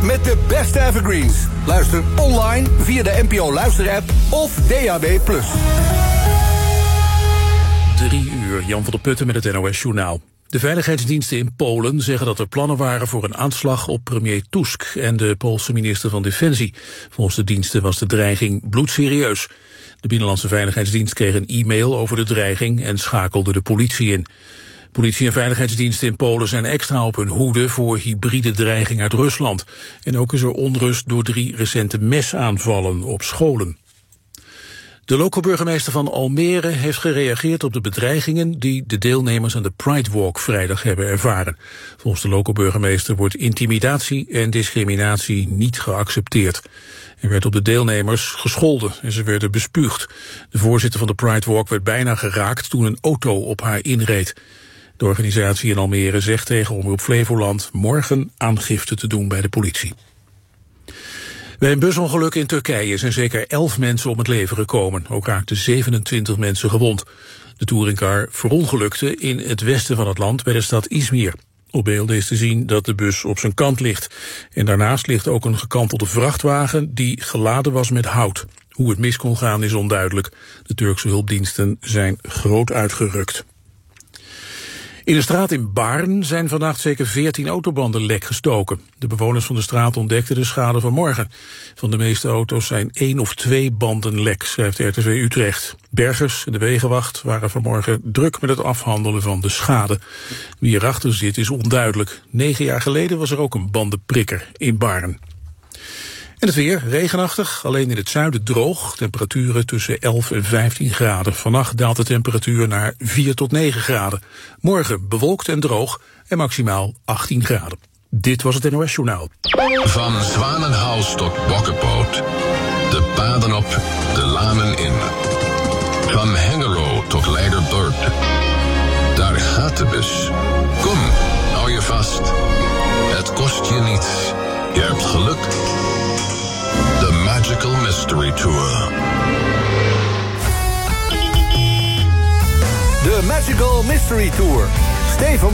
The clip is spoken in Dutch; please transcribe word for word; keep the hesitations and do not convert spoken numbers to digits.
met de beste evergreens. Luister online via de N P O Luisterapp of D A B plus. Drie uur, Jan van der Putten met het N O S-journaal. De veiligheidsdiensten in Polen zeggen dat er plannen waren voor een aanslag op premier Tusk en de Poolse minister van Defensie. Volgens de diensten was de dreiging bloedserieus. De Binnenlandse Veiligheidsdienst kreeg een e-mail over de dreiging en schakelde de politie in. Politie en veiligheidsdiensten in Polen zijn extra op hun hoede voor hybride dreiging uit Rusland. En ook is er onrust door drie recente mesaanvallen op scholen. De loco-burgemeester van Almere heeft gereageerd op de bedreigingen die de deelnemers aan de Pride Walk vrijdag hebben ervaren. Volgens de loco-burgemeester wordt intimidatie en discriminatie niet geaccepteerd. Er werd op de deelnemers gescholden en ze werden bespuugd. De voorzitter van de Pride Walk werd bijna geraakt toen een auto op haar inreed. De organisatie in Almere zegt tegen Omroep Flevoland morgen aangifte te doen bij de politie. Bij een busongeluk in Turkije zijn zeker elf mensen om het leven gekomen. Ook raakten zevenentwintig mensen gewond. De touringcar verongelukte in het westen van het land bij de stad Izmir. Op beelden is te zien dat de bus op zijn kant ligt. En daarnaast ligt ook een gekantelde vrachtwagen die geladen was met hout. Hoe het mis kon gaan is onduidelijk. De Turkse hulpdiensten zijn groot uitgerukt. In de straat in Baarn zijn vannacht zeker veertien autobanden lek gestoken. De bewoners van de straat ontdekten de schade vanmorgen. Van de meeste auto's zijn één of twee banden lek, schrijft R T V Utrecht. Bergers en de wegenwacht waren vanmorgen druk met het afhandelen van de schade. Wie erachter zit is onduidelijk. Negen jaar geleden was er ook een bandenprikker in Baarn. En het weer, regenachtig, alleen in het zuiden droog. Temperaturen tussen elf en vijftien graden. Vannacht daalt de temperatuur naar vier tot negen graden. Morgen bewolkt en droog en maximaal achttien graden. Dit was het N O S-journaal. Van Zwanenhuis tot Bokkenpoot. De paden op, de lanen in. Van Hengelo tot Leiderburg. Daar gaat de bus. Kom, hou je vast. Het kost je niets. Je hebt geluk. The Magical Mystery Tour. De Magical Mystery Tour. Steven